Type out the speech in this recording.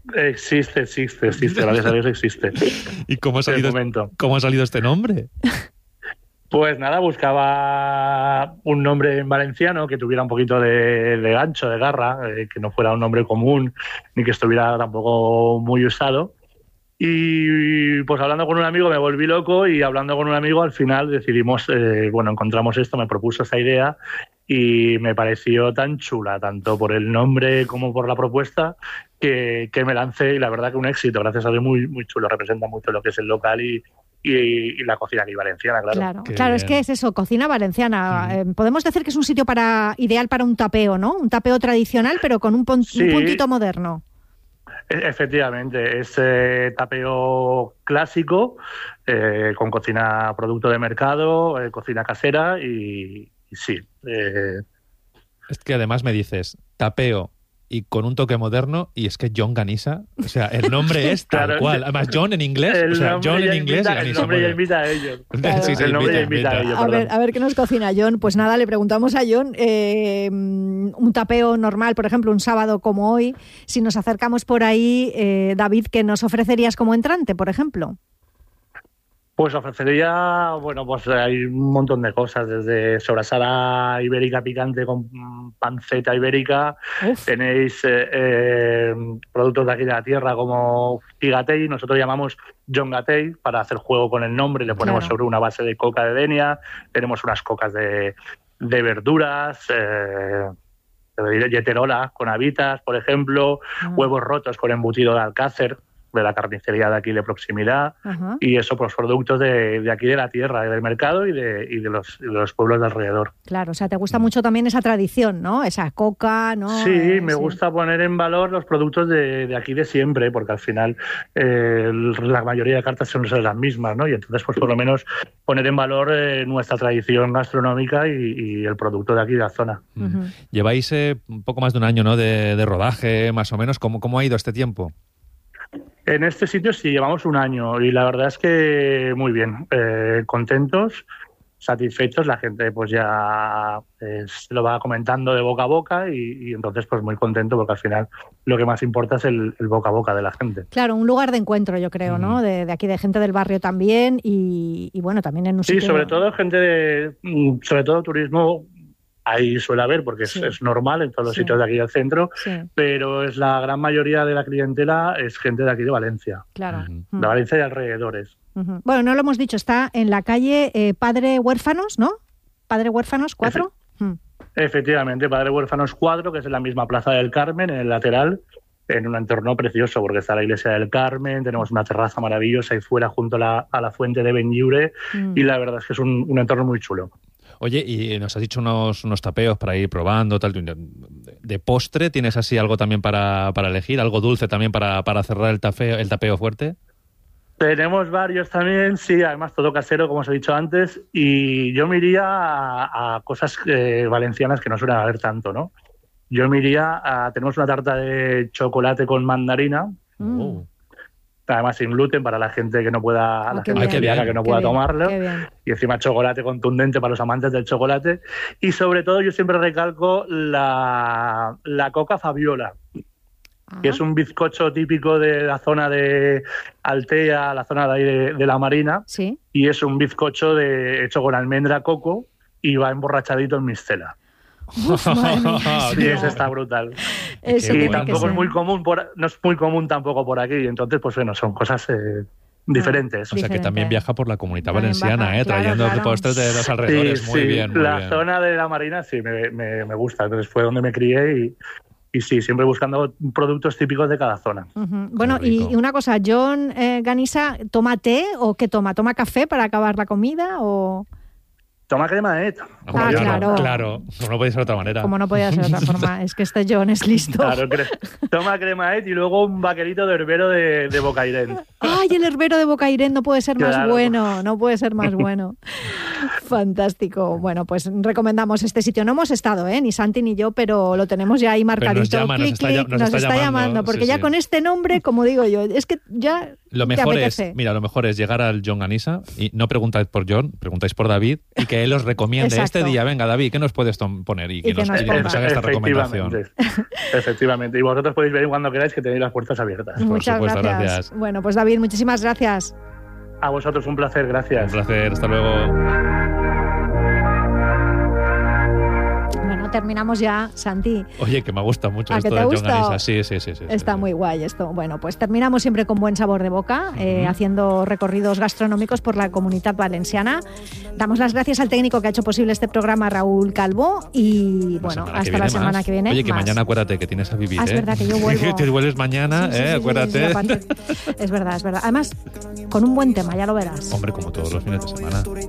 Existe, gracias a Dios existe. ¿Y cómo ha salido este nombre? Pues nada, buscaba un nombre en valenciano que tuviera un poquito de gancho, de garra, que no fuera un nombre común ni que estuviera tampoco muy usado. Y pues hablando con un amigo me volví loco y hablando con un amigo al final decidimos, encontramos esto, me propuso esa idea y me pareció tan chula, tanto por el nombre como por la propuesta, que me lancé y la verdad que un éxito, gracias a Dios, muy, muy chulo, representa mucho lo que es el local y la cocina aquí valenciana, claro. Claro, es que es eso, cocina valenciana. Podemos decir que es un sitio ideal para un tapeo, ¿no? Un tapeo tradicional, pero con un puntito moderno. Efectivamente, es tapeo clásico, con cocina producto de mercado, cocina casera y sí. Es que además me dices tapeo y con un toque moderno, y es que Jon Ganissa, o sea, el nombre es tal cual. Además, John en inglés, John en inglés y Ganissa. El nombre ya invita a ellos. Claro. Sí, el nombre ya invita a ellos. A ver qué nos cocina Jon. Pues nada, le preguntamos a Jon, un tapeo normal, por ejemplo, un sábado como hoy, si nos acercamos por ahí, David, ¿qué nos ofrecerías como entrante, por ejemplo? Pues ofrecería, pues hay un montón de cosas, desde sobrasada ibérica picante con panceta ibérica. Uf. Tenéis productos de aquí de la tierra como Figatei, nosotros llamamos Jon Gatei para hacer juego con el nombre, le ponemos sobre una base de coca de Denia, tenemos unas cocas de verduras, yeterola con habitas, por ejemplo, huevos rotos con embutido de alcácer, de la carnicería de aquí de proximidad, y eso, pues productos de aquí de la tierra, del mercado y de los pueblos de alrededor. Claro, o sea, te gusta mucho también esa tradición, ¿no? Esa coca, ¿no? Sí, me gusta poner en valor los productos de aquí de siempre, porque al final la mayoría de cartas son las mismas, ¿no? Y entonces, pues por lo menos poner en valor nuestra tradición gastronómica y el producto de aquí de la zona. Lleváis un poco más de un año, ¿no? de rodaje, más o menos. ¿Cómo ha ido este tiempo? En este sitio sí, llevamos un año y la verdad es que muy bien, contentos, satisfechos, la gente pues ya se lo va comentando de boca a boca y entonces pues muy contento porque al final lo que más importa es el boca a boca de la gente. Claro, un lugar de encuentro yo creo, ¿no? De aquí, de gente del barrio también y bueno, también en un sitio... Sí, sobre todo gente sobre todo turismo. Ahí suele haber, porque es normal en todos los sitios de aquí del centro, pero es la gran mayoría de la clientela es gente de aquí de Valencia. Claro. De Valencia y alrededores. Bueno, no lo hemos dicho, está en la calle Padre Huérfanos, ¿no? Padre Huérfanos 4. Efectivamente, Padre Huérfanos 4, que es en la misma Plaza del Carmen, en el lateral, en un entorno precioso, porque está la iglesia del Carmen, tenemos una terraza maravillosa ahí fuera junto a la fuente de Benlliure, y la verdad es que es un entorno muy chulo. Oye, y nos has dicho unos tapeos para ir probando, tal. ¿De postre tienes así algo también para elegir? ¿Algo dulce también para cerrar el tapeo fuerte? Tenemos varios también, sí, además todo casero, como os he dicho antes, y yo me iría a cosas valencianas que no suelen haber tanto, ¿no? Yo me iría tenemos una tarta de chocolate con mandarina, además sin gluten para la gente que no pueda, la gente celíaca que no pueda tomarlo, y encima chocolate contundente para los amantes del chocolate, y sobre todo yo siempre recalco la coca Fabiola, que es un bizcocho típico de la zona de Altea, la zona de ahí de la Marina, y es un bizcocho hecho con almendra coco y va emborrachadito en mistela. Uf, sí, eso está brutal. Y tampoco es muy común, no es muy común tampoco por aquí. Entonces, pues bueno, son cosas diferentes. O sea que también viaja por la Comunidad Valenciana, trayendo postres de los alrededores. Muy bien. La zona de la Marina sí me gusta. Entonces fue donde me crié y sí, siempre buscando productos típicos de cada zona. Bueno, y una cosa, Jon Ganissa, ¿toma té o qué toma? ¿Toma café para acabar la comida o...? Toma crema, Claro, no puede ser de otra manera. Como no podía ser de otra forma, es que este Jon es listo. Claro, toma crema y luego un vaquerito de herbero de Bocairent. ¡Ah! ¡Ay, el herbero de Bocairent no puede ser más Claro. bueno! No puede ser más bueno. Fantástico. Bueno, pues recomendamos este sitio. No hemos estado, ni Santi ni yo, pero lo tenemos ya ahí marcadito. nos llama, nos está llamando, porque sí, ya sí. con este nombre, como digo yo, es que ya Lo te mejor apetece. lo mejor es llegar al John Ganisa y no preguntáis por John, preguntáis por David y que él os recomiende Exacto. este día, venga David, ¿qué nos puedes poner? Y que nos haga esta recomendación. Efectivamente. Y vosotros podéis venir cuando queráis, que tenéis las puertas abiertas. Por Muchas supuesto, gracias. gracias. Bueno, pues David, muchísimas gracias. A vosotros un placer, gracias. Un placer, hasta luego. Bueno, terminamos ya, Santi. Oye, que me gusta mucho ¿A esto que de te John gusta? Ganisa. Sí. Está muy guay esto. Bueno, pues terminamos siempre con buen sabor de boca, haciendo recorridos gastronómicos por la Comunitat Valenciana. Damos las gracias al técnico que ha hecho posible este programa, Raúl Calvo, y bueno, hasta la semana que viene. Oye, que más. mañana acuérdate que tienes a vivir. Es verdad que yo vuelvo. Que vuelves mañana, Sí, acuérdate. aparte. Es verdad. Además, con un buen tema, ya lo verás. Hombre, como todos los fines de semana.